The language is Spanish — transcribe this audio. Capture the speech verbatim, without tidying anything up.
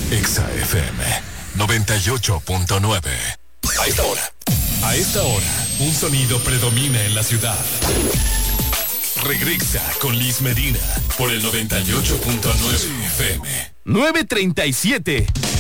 Exa F M noventa y ocho punto nueve. A esta hora. A esta hora, un sonido predomina en la ciudad. Regresa con Liz Medina por el noventa y ocho punto nueve F M. nueve treinta y siete.